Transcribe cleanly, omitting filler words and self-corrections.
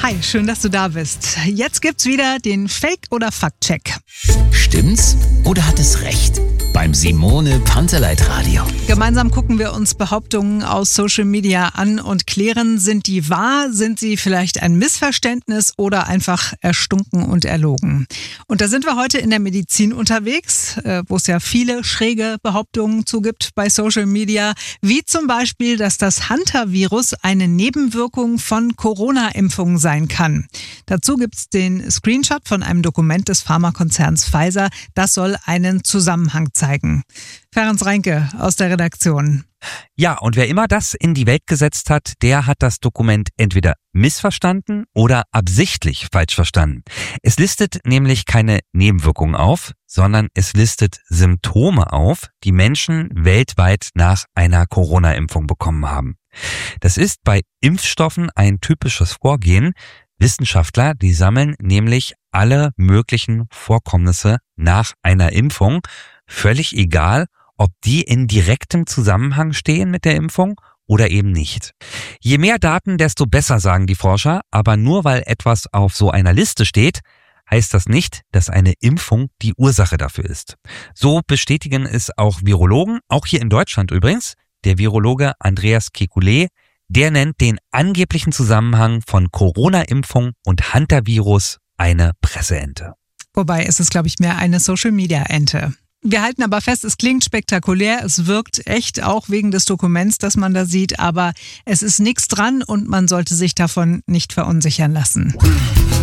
Hi, schön, dass du da bist. Jetzt gibt's wieder den Fake- oder Fakt-Check. Stimmt's oder hat es recht? Beim Simone Panteleit Radio. Gemeinsam gucken wir uns Behauptungen aus Social Media an und klären, sind die wahr, sind sie vielleicht ein Missverständnis oder einfach erstunken und erlogen. Und da sind wir heute in der Medizin unterwegs, wo es ja viele schräge Behauptungen zugibt bei Social Media, wie zum Beispiel, dass das Hantavirus eine Nebenwirkung von Corona-Impfungen sein kann. Dazu gibt's den Screenshot von einem Dokument des Pharmakonzerns Pfizer. Das soll einen Zusammenhang zeigen. Ferenc Reinke aus der Redaktion. Ja, und wer immer das in die Welt gesetzt hat, der hat das Dokument entweder missverstanden oder absichtlich falsch verstanden. Es listet nämlich keine Nebenwirkungen auf, sondern es listet Symptome auf, die Menschen weltweit nach einer Corona-Impfung bekommen haben. Das ist bei Impfstoffen ein typisches Vorgehen. Wissenschaftler, die sammeln nämlich alle möglichen Vorkommnisse nach einer Impfung, völlig egal, ob die in direktem Zusammenhang stehen mit der Impfung oder eben nicht. Je mehr Daten, desto besser, sagen die Forscher, aber nur weil etwas auf so einer Liste steht, heißt das nicht, dass eine Impfung die Ursache dafür ist. So bestätigen es auch Virologen, auch hier in Deutschland übrigens. Der Virologe Andreas Kekulé, der nennt den angeblichen Zusammenhang von Corona-Impfung und Hantavirus eine Presseente. Wobei es ist, glaube ich, mehr eine Social-Media-Ente. Wir halten aber fest, es klingt spektakulär, es wirkt echt, auch wegen des Dokuments, das man da sieht, aber es ist nichts dran und man sollte sich davon nicht verunsichern lassen.